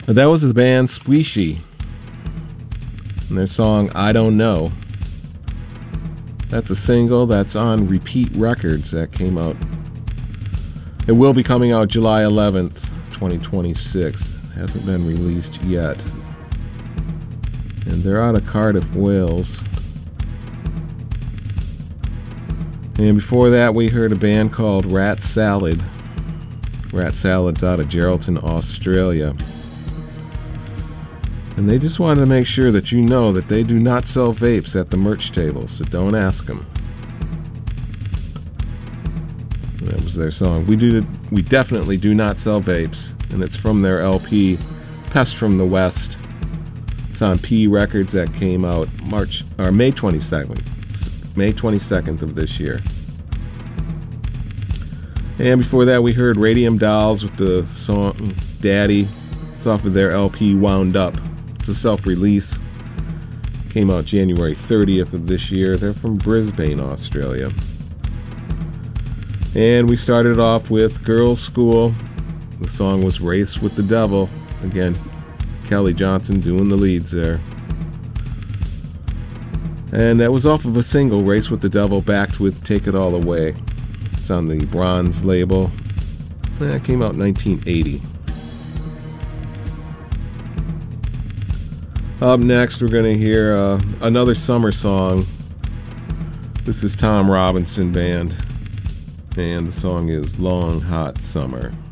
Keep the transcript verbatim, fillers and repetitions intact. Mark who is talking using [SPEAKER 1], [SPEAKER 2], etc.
[SPEAKER 1] That was the band Squishy and their song I Don't Know. That's a single that's on Repeat Records that came out. It will be coming out July eleventh, twenty twenty-six. Hasn't been released yet. And they're out of Cardiff, Wales. And before that, we heard a band called Rat Salad. Rat Salad's out of Geraldton, Australia. And they just wanted to make sure that you know that they do not sell vapes at the merch table, so don't ask them. That was their song. We do. We definitely do not sell vapes, and it's from their L P, Pest from the West. It's on P Records that came out March or May twenty-second, May twenty-second of this year. And before that, we heard Radium Dolls with the song Daddy. It's off of their L P Wound Up. It's a self-release. Came out January thirtieth of this year. They're from Brisbane, Australia. And we started off with Girls' School. The song was Race with the Devil. Again, Kelly Johnson doing the leads there. And that was off of a single, Race with the Devil, backed with Take It All Away. It's on the Bronze label. That came out in nineteen eighty. Up next, we're going to hear uh, another summer song. This is Tom Robinson Band, and the song is Long Hot Summer.